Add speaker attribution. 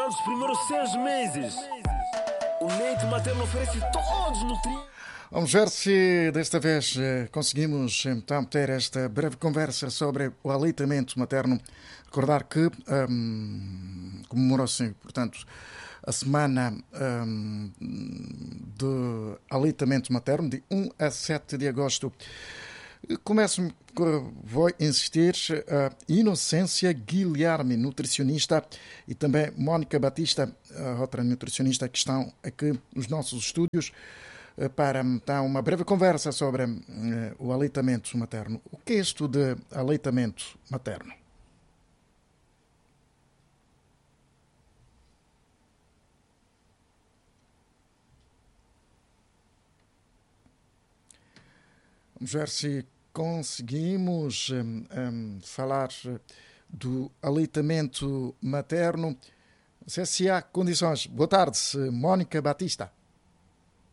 Speaker 1: Durante os primeiros 6 meses, o leite materno oferece todos os nutrientes.
Speaker 2: Vamos ver se desta vez conseguimos então ter esta breve conversa sobre o aleitamento materno. Recordar que comemorou-se, portanto, a semana de aleitamento materno, de 1 a 7 de agosto. Começo, vou insistir, a Inocência Guilherme, nutricionista, e também Mónica Batista, outra nutricionista, que estão aqui nos nossos estúdios para então uma breve conversa sobre o aleitamento materno. O que é isto de aleitamento materno? Vamos ver se conseguimos falar do aleitamento materno. Não sei se há condições. Boa tarde, Mónica Batista.